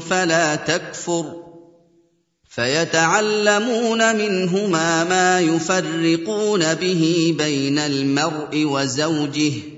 فلا تكفر فيتعلمون منهما ما يفرقون به بين المرء وزوجه